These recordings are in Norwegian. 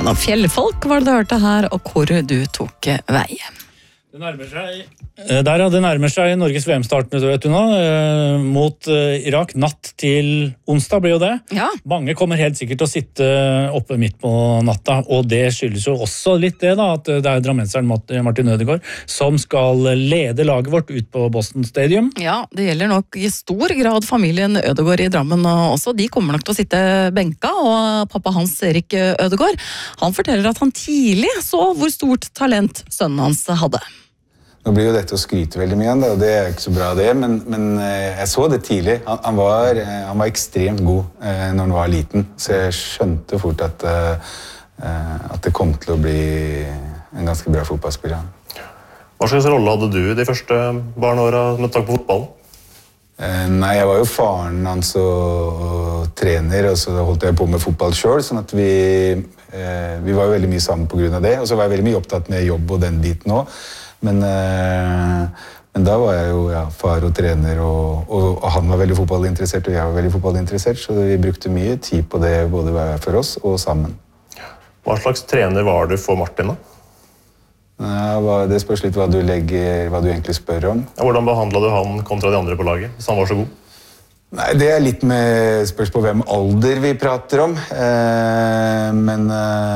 Noen fjellfolk var det du hørte her, og hvor du tok vei. Det nærmer seg Norges VM-start, vet du nå, mot Irak. Natt til onsdag blir jo det. Ja. Mange kommer helt sikkert til å sitte oppe midt på natta, og det skyldes jo også litt det da, at det drammenseren Martin Ødegaard som skal lede laget vårt ut på Boston Stadium. Ja, det gjelder nok i stor grad familien Ødegaard i Drammen også. De kommer nok til å sitte benka, og pappa Hans Erik Ødegaard, han forteller at han tidlig så hvor stort talent sønnen hans hadde. Nå blir jo dette å skryte veldig mye, og det ikke så bra det, men jeg så det tidlig. Han var ekstremt god når han var liten, så jeg skjønte fort at det kom til å bli en ganske bra fotballspiller. Hva slags rolle hadde du i de første barneårene med tanke på fotballen? Nei, jeg var jo faren hans og trener, og så holdt jeg på med fotball selv, sånn at vi var jo veldig mye sammen på grunn av det, og så var jeg veldig mye opptatt med jobb og den biten også. Men da var jeg jo far og trener, og han var veldig fotballinteressert, og jeg var veldig fotballinteressert, så vi brukte mye tid på det, både for oss og sammen. Hva slags trener var du for Martin da? Det spørs litt hva du egentlig spør om. Hvordan behandlet du han kontra de andre på laget, hvis han var så god? Nei, det litt med spørs på hvem alder vi prater om, men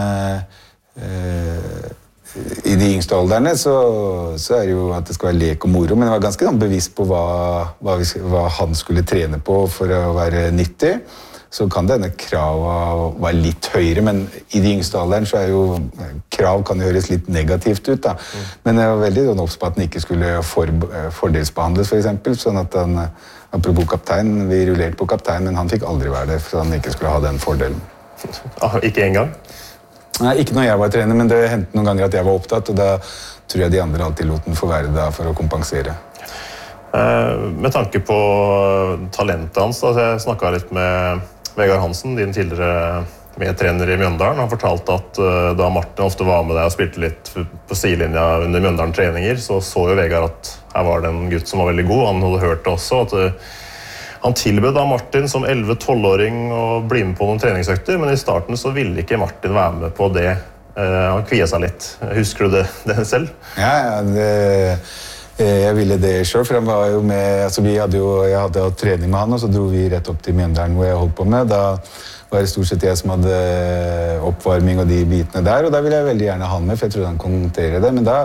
i de yngste alderne så det jo at det skal være lek og moro, men jeg var ganske bevisst på hva han skulle trene på for å være nyttig. Så kan denne kravet være litt høyere, men i de yngste alderen så jo krav kan høres litt negativt ut da. Men jeg var veldig obs på at han ikke skulle fordelsbehandles for eksempel, sånn at han, apropos kaptein, vi rullerte på kaptein, men han fikk aldri være det, for han ikke skulle ha den fordelen. Ikke en gang? Nei, ikke når jeg var trener, men det hendte noen ganger at jeg var opptatt, og da tror jeg de andre alltid lot den få være da for å kompensere. Med tanke på talentet hans, jeg snakket litt med Vegard Hansen, din tidligere medtrener i Mjøndalen. Han fortalte at da Martin ofte var med deg og spilte litt på sidelinja under Mjøndalen treninger, så jo Vegard at her var det en gutt som var veldig god. Han hadde hørt også at han tilbød da Martin som 11-12-åring å bli med på noen treningsøkter, men i starten så ville ikke Martin være med på det. Han kviet seg litt. Husker du det selv? Ja, jeg ville det selv, for han var jo med, altså jeg hadde hatt trening med han, og så dro vi rett opp til Mjøndalen hvor jeg holdt på med. Da var det stort sett jeg som hadde oppvarming og de bitene der, og da ville jeg veldig gjerne ha han med, for jeg trodde han kunne håndtere det, men da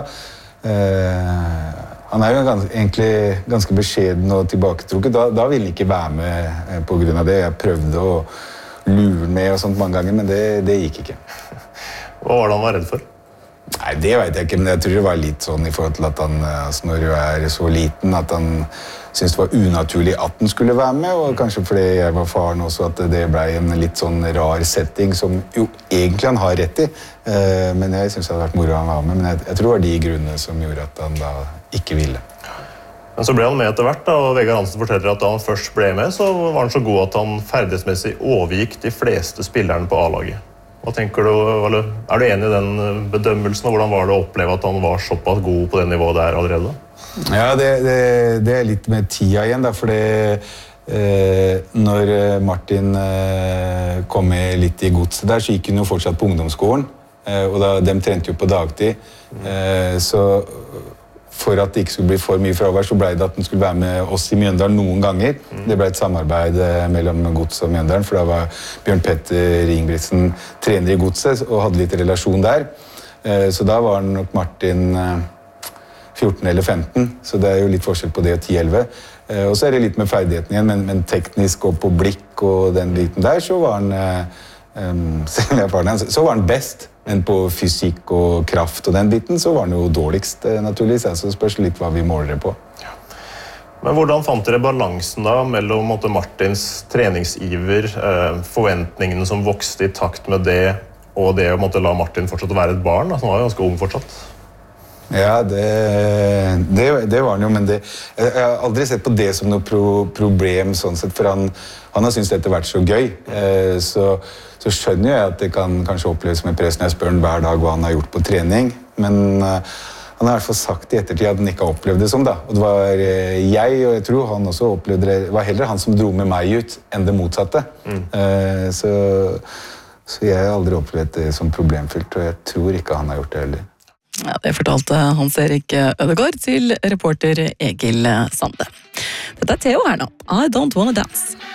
han jo egentlig ganske beskjeden og tilbaketrukket. Da ville han ikke være med på grunn av det. Jeg prøvde å lure med og sånt mange ganger, men det gikk ikke. Hva var det han var redd for? Nei, det vet jeg ikke, men jeg tror det var litt sånn i forhold til at han, altså når du så liten, at han syntes det var unaturlig at han skulle være med, og kanskje fordi jeg var faren også, at det ble en litt sånn rar setting, som jo egentlig han har rett i, men jeg synes det hadde vært moro han var med, men jeg tror det var de grunnene som gjorde at han da ikke ville. Men så ble han med etter hvert, og Vegard Hansen forteller at da han først ble med, så var han så god at han ferdighetsmessig overgikk de fleste spillerne på A-laget. Hva tenker du, eller du enig i den bedømmelsen, og hvordan var det å oppleve at han var såpass god på det nivået der allerede? Ja, det litt med tida igjen, da, fordi når Martin kom med litt i godset der, så gikk han jo fortsatt på ungdomsskolen, og de trente jo på dagtid, så for at det ikke skulle bli for mye fravær, så ble det at den skulle være med oss i Mjøndalen noen ganger. Det ble et samarbeid mellom Godset og Mjøndalen, for da var Bjørn Petter Ingebrigtsen trener i Godset og hadde litt relasjon der. Så da var nok Martin 14 eller 15, så det jo litt forskjell på det og 10-11. Og så det litt med ferdigheten igjen, men teknisk og på blikk og den biten der, så var han, så var han best. Men på fysikk og kraft og den biten så var han jo dårligst, naturligvis. Så spørs litt hva vi måler det på. Ja. Men hvordan fant dere balansen da mellom Martins treningsiver, forventningene som vokste i takt med det, og det å la Martin fortsette å være et barn? Han var jo ganske ung fortsatt. Ja, det var han jo, men jeg har aldri sett på det som noe problem sånn sett, for han har syntes dette vært så gøy, så skjønner jeg at det kan kanskje oppleves med press når jeg spør han hver dag hva han har gjort på trening, men han har i hvert fall sagt i ettertid at han ikke har opplevd det som da, og det var jeg, og jeg tror han også opplevde det, var heller han som dro med meg ut enn det motsatte, så Så jeg har aldri opplevd det som problemfylt, og jeg tror ikke han har gjort det heller. Ja, det fortalte Hans Erik Ødegaard til reporter Egil Sande. Dette er Theo her nå. I Don't Wanna Dance.